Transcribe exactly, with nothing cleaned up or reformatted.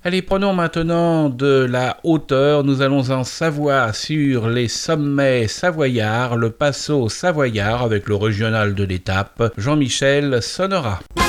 Allez, prenons maintenant de la hauteur. Nous allons en Savoie sur les sommets savoyards, le Passo savoyard avec le régional de l'étape, Jean-Michel Sonora.